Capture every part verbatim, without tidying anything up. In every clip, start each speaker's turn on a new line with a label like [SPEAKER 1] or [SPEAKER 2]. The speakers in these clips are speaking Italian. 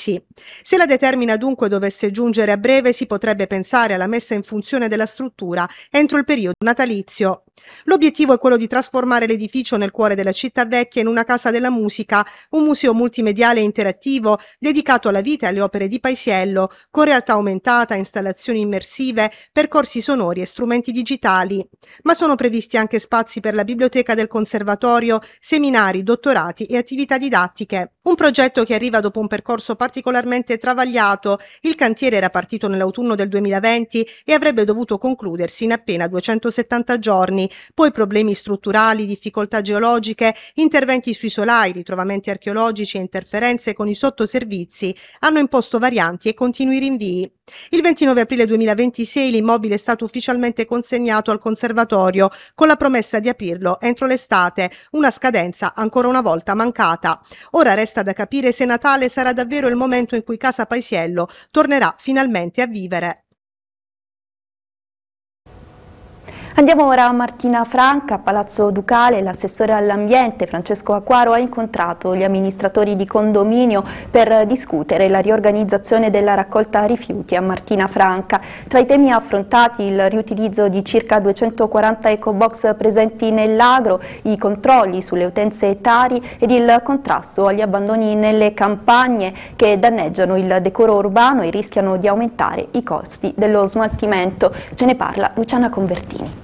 [SPEAKER 1] servizi. Se la determina dunque dovesse giungere a breve, si potrebbe pensare alla messa in funzione della struttura entro il periodo natalizio. L'obiettivo è quello di trasformare l'edificio nel cuore della città vecchia in una casa della musica, un museo multimediale e interattivo dedicato alla vita e alle opere di Paisiello, con realtà aumentata, installazioni immersive, percorsi sonori e strumenti digitali. Ma sono previsti anche spazi per la biblioteca del conservatorio, seminari, dottorati e attività didattiche. Un progetto che arriva dopo un percorso particolarmente travagliato. Il cantiere era partito nell'autunno del duemilaventi e avrebbe dovuto concludersi in appena duecentosettanta giorni. Poi problemi strutturali, difficoltà geologiche, interventi sui solai, ritrovamenti archeologici e interferenze con i sottoservizi hanno imposto varianti e continui rinvii. Il ventinove aprile duemilaventisei l'immobile è stato ufficialmente consegnato al conservatorio con la promessa di aprirlo entro l'estate, una scadenza ancora una volta mancata. Ora resta da capire se Natale sarà davvero il momento in cui Casa Paisiello tornerà finalmente a vivere.
[SPEAKER 2] Andiamo ora a Martina Franca, a Palazzo Ducale. L'assessore all'ambiente Francesco Acquaro ha incontrato gli amministratori di condominio per discutere la riorganizzazione della raccolta rifiuti a Martina Franca. Tra i temi affrontati il riutilizzo di circa duecentoquaranta ecobox presenti nell'agro, i controlli sulle utenze etari ed il contrasto agli abbandoni nelle campagne che danneggiano il decoro urbano e rischiano di aumentare i costi dello smaltimento. Ce ne parla Luciana Convertini.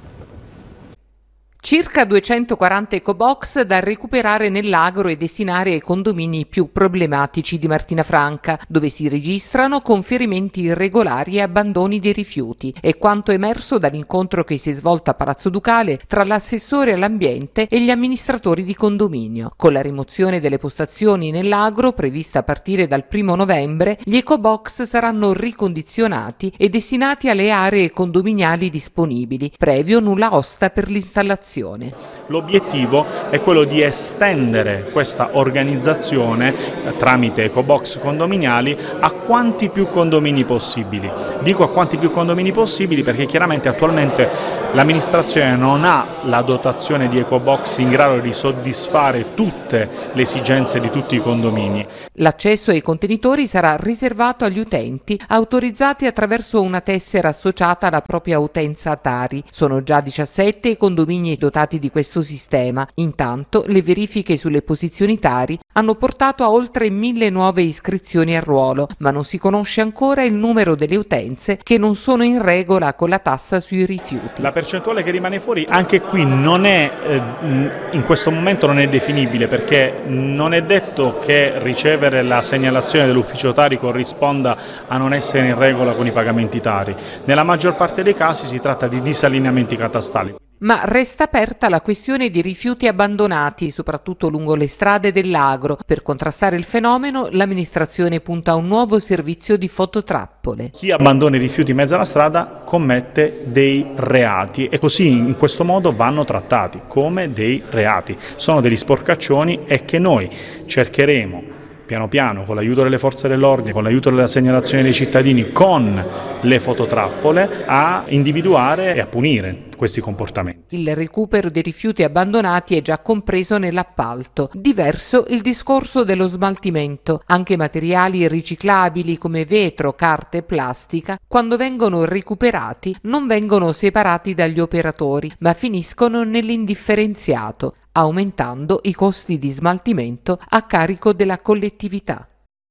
[SPEAKER 3] Circa duecentoquaranta ecobox da recuperare nell'agro e destinare ai condomini più problematici di Martina Franca, dove si registrano conferimenti irregolari e abbandoni dei rifiuti. È quanto emerso dall'incontro che si è svolto a Palazzo Ducale tra l'assessore all'ambiente e gli amministratori di condominio. Con la rimozione delle postazioni nell'agro, prevista a partire dal primo novembre, gli ecobox saranno ricondizionati e destinati alle aree condominiali disponibili, previo nulla osta per l'installazione.
[SPEAKER 4] L'obiettivo è quello di estendere questa organizzazione eh, tramite ecobox condominiali a quanti più condomini possibili. Dico a quanti più condomini possibili perché chiaramente attualmente l'amministrazione non ha la dotazione di ecobox in grado di soddisfare tutte le esigenze di tutti i condomini.
[SPEAKER 3] L'accesso ai contenitori sarà riservato agli utenti autorizzati attraverso una tessera associata alla propria utenza Tari. Sono già diciassette i condomini dotati di questo sistema. Intanto le verifiche sulle posizioni Tari hanno portato a oltre mille nuove iscrizioni al ruolo, ma non si conosce ancora il numero delle utenze che non sono in regola con la tassa sui rifiuti.
[SPEAKER 4] La percentuale che rimane fuori anche qui non è, eh, in questo momento non è definibile, perché non è detto che ricevere la segnalazione dell'ufficio Tari corrisponda a non essere in regola con i pagamenti Tari. Nella maggior parte dei casi si tratta di disallineamenti catastali.
[SPEAKER 3] Ma resta aperta la questione di rifiuti abbandonati, soprattutto lungo le strade dell'agro. Per contrastare il fenomeno, l'amministrazione punta a un nuovo servizio di fototrappole.
[SPEAKER 4] Chi abbandona i rifiuti in mezzo alla strada commette dei reati e così in questo modo vanno trattati come dei reati. Sono degli sporcaccioni e che noi cercheremo piano piano, con l'aiuto delle forze dell'ordine, con l'aiuto della segnalazione dei cittadini, con le fototrappole, a individuare e a punire questi comportamenti.
[SPEAKER 3] Il recupero dei rifiuti abbandonati è già compreso nell'appalto. Diverso il discorso dello smaltimento. Anche materiali riciclabili come vetro, carta e plastica, quando vengono recuperati, non vengono separati dagli operatori, ma finiscono nell'indifferenziato, aumentando i costi di smaltimento a carico della collettività.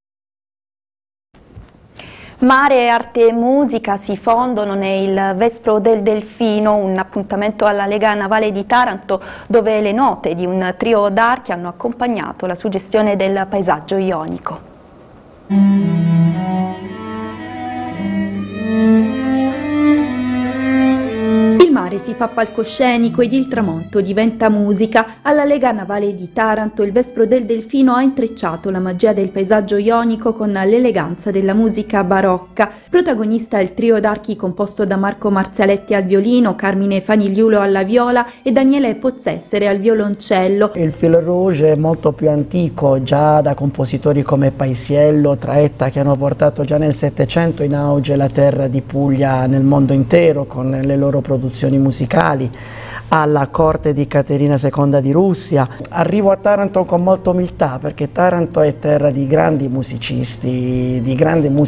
[SPEAKER 2] Mare, arte e musica si fondono nel Vespro del Delfino, un appuntamento alla Lega Navale di Taranto dove le note di un trio d'archi hanno accompagnato la suggestione del paesaggio ionico. Il mare si fa palcoscenico ed il tramonto diventa musica. Alla Lega Navale di Taranto il Vespro del Delfino ha intrecciato la magia del paesaggio ionico con l'eleganza della musica barocca. Protagonista il trio d'archi composto da Marco Marzaletti al violino, Carmine Fanigliulo alla viola e Daniele Pozzessere al violoncello.
[SPEAKER 5] Il fil rouge è molto più antico, già da compositori come Paisiello, Traetta, che hanno portato già nel Settecento in auge la terra di Puglia nel mondo intero con le loro produzioni musicali. alla corte di Caterina seconda di Russia. Arrivo a Taranto con molta umiltà perché Taranto è terra di grandi musicisti, di grande musica